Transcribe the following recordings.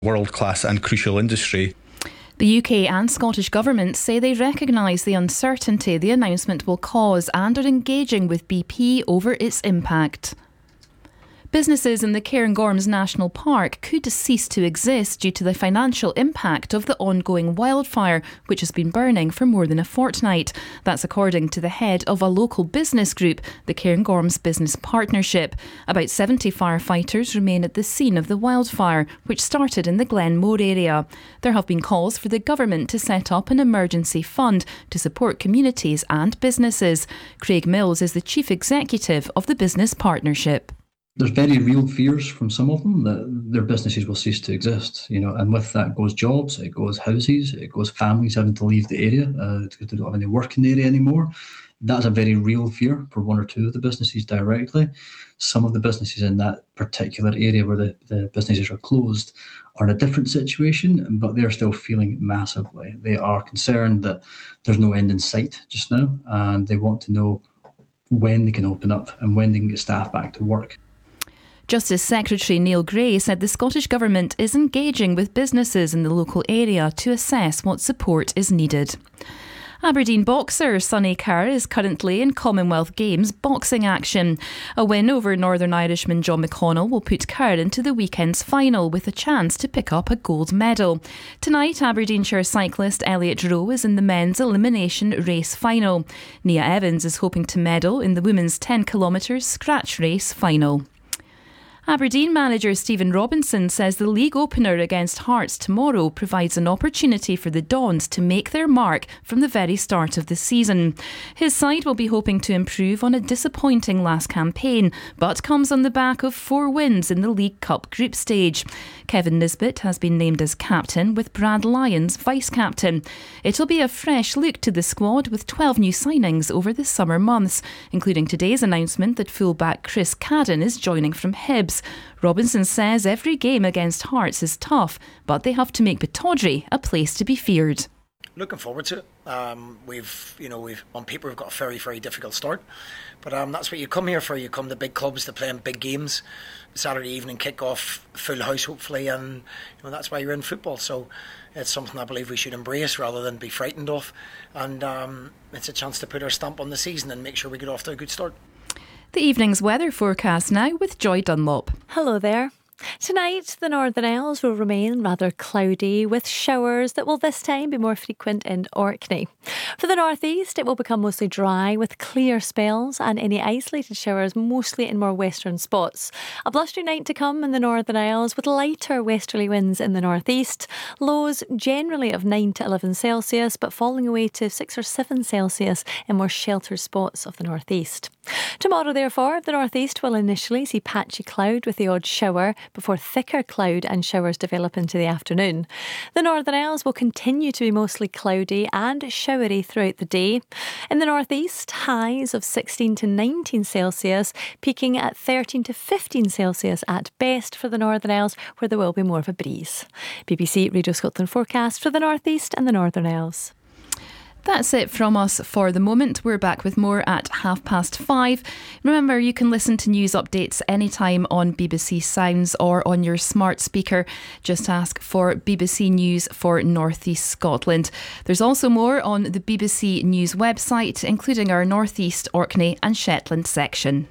world-class and crucial industry. The UK and Scottish governments say they recognise the uncertainty the announcement will cause and are engaging with BP over its impact. Businesses in the Cairngorms National Park could cease to exist due to the financial impact of the ongoing wildfire, which has been burning for more than a fortnight. That's according to the head of a local business group, the Cairngorms Business Partnership. About 70 firefighters remain at the scene of the wildfire, which started in the Glenmore area. There have been calls for the government to set up an emergency fund to support communities and businesses. Craig Mills is the chief executive of the Business Partnership. There's very real fears from some of them that their businesses will cease to exist, and with that goes jobs, it goes houses, it goes families having to leave the area because they don't have any work in the area anymore. That's a very real fear for one or two of the businesses directly. Some of the businesses in that particular area where the businesses are closed are in a different situation, but they're still feeling massively. They are concerned that there's no end in sight just now, and they want to know when they can open up and when they can get staff back to work. Justice Secretary Neil Gray said the Scottish Government is engaging with businesses in the local area to assess what support is needed. Aberdeen boxer Sonny Kerr is currently in Commonwealth Games boxing action. A win over Northern Irishman John McConnell will put Kerr into the weekend's final with a chance to pick up a gold medal. Tonight, Aberdeenshire cyclist Elliot Rowe is in the men's elimination race final. Nia Evans is hoping to medal in the women's 10 kilometres scratch race final. Aberdeen manager Stephen Robinson says the league opener against Hearts tomorrow provides an opportunity for the Dons to make their mark from the very start of the season. His side will be hoping to improve on a disappointing last campaign, but comes on the back of 4 wins in the League Cup group stage. Kevin Nisbet has been named as captain, with Brad Lyons vice-captain. It'll be a fresh look to the squad with 12 new signings over the summer months, including today's announcement that fullback Chris Cadden is joining from Hibs. Robinson says every game against Hearts is tough, but they have to make Pittodrie a place to be feared. Looking forward to it. We've on paper we've got a very, very difficult start, but that's what you come here for. You come to big clubs to play in big games. Saturday evening kick-off, full house hopefully, and that's why you're in football. So it's something I believe we should embrace rather than be frightened of, and it's a chance to put our stamp on the season and make sure we get off to a good start. The evening's weather forecast now with Joy Dunlop. Hello there. Tonight, the Northern Isles will remain rather cloudy with showers that will this time be more frequent in Orkney. For the northeast, it will become mostly dry with clear spells and any isolated showers mostly in more western spots. A blustery night to come in the Northern Isles with lighter westerly winds in the northeast. Lows generally of 9 to 11 Celsius, but falling away to 6 or 7 Celsius in more sheltered spots of the northeast. Tomorrow, therefore, the northeast will initially see patchy cloud with the odd shower before thicker cloud and showers develop into the afternoon. The Northern Isles will continue to be mostly cloudy and showery throughout the day. In the northeast, highs of 16 to 19 Celsius, peaking at 13 to 15 Celsius at best for the Northern Isles, where there will be more of a breeze. BBC Radio Scotland forecast for the northeast and the Northern Isles. That's it from us for the moment. We're back with more at 5:30. Remember, you can listen to news updates anytime on BBC Sounds or on your smart speaker. Just ask for BBC News for North East Scotland. There's also more on the BBC News website, including our North East, Orkney and Shetland section.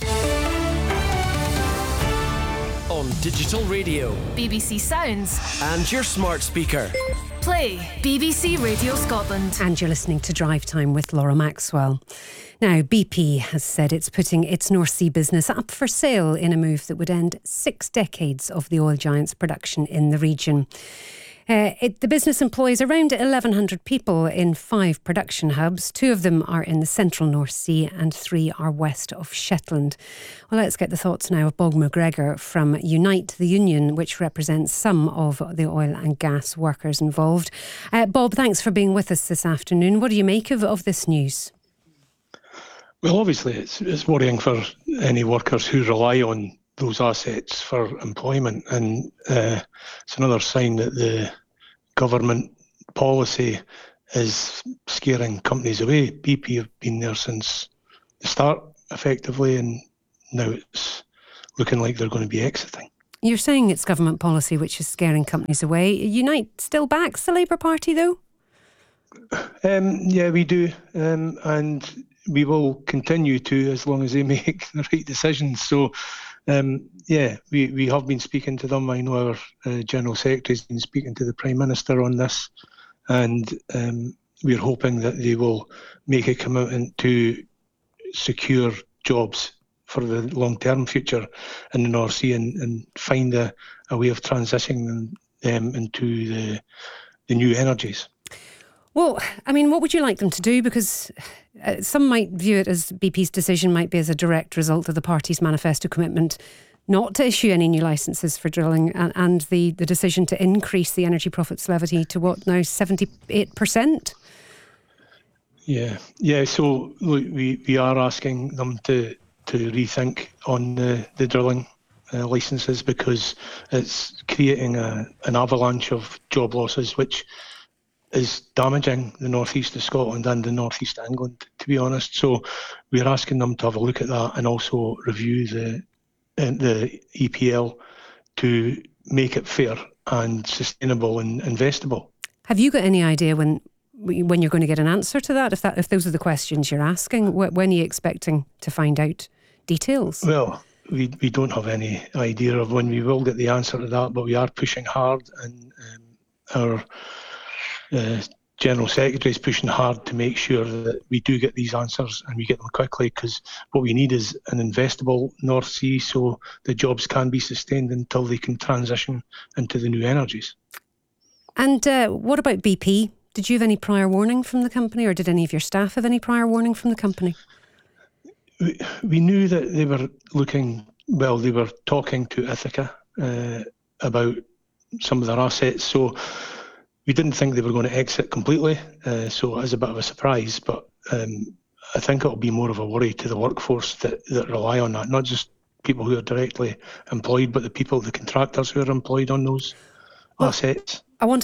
On digital radio, BBC Sounds and your smart speaker. Play BBC Radio Scotland. And you're listening to Drive Time with Laura Maxwell. Now, BP has said it's putting its North Sea business up for sale in a move that would end 6 decades of the oil giant's production in the region. The business employs around 1,100 people in 5 production hubs. 2 of them are in the central North Sea and 3 are west of Shetland. Well, let's get the thoughts now of Bob McGregor from Unite, the union, which represents some of the oil and gas workers involved. Bob, thanks for being with us this afternoon. What do you make of this news? Well, obviously it's worrying for any workers who rely on those assets for employment, and it's another sign that the government policy is scaring companies away. BP have been there since the start, effectively, and now it's looking like they're going to be exiting. You're saying it's government policy which is scaring companies away. Unite still backs the Labour Party, though? Yeah, we do. And we will continue to, as long as they make the right decisions. So, we have been speaking to them. I know our General Secretary's been speaking to the Prime Minister on this. And we're hoping that they will make a commitment to secure jobs for the long-term future in the North Sea and find a way of transitioning them into the new energies. Well, I mean, what would you like them to do? Because some might view it as BP's decision might be as a direct result of the party's manifesto commitment not to issue any new licences for drilling and the decision to increase the energy profits levy to what now, 78%? Yeah. So look, we are asking them to rethink on the drilling licences, because it's creating an avalanche of job losses, which is damaging the northeast of Scotland and the northeast of England, to be honest. So we're asking them to have a look at that and also review the EPL to make it fair and sustainable and investable. Have you got any idea when you're going to get an answer to that? If those are the questions you're asking, when are you expecting to find out details? Well, we don't have any idea of when we will get the answer to that, but we are pushing hard, and our General Secretary is pushing hard to make sure that we do get these answers and we get them quickly, because what we need is an investable North Sea so the jobs can be sustained until they can transition into the new energies. And what about BP? Did you have any prior warning from the company, or did any of your staff have any prior warning from the company? We knew that they were they were talking to Ithaca about some of their assets, so we didn't think they were going to exit completely, so it is a bit of a surprise, but I think it'll be more of a worry to the workforce that rely on that, not just people who are directly employed, but the contractors who are employed on those assets.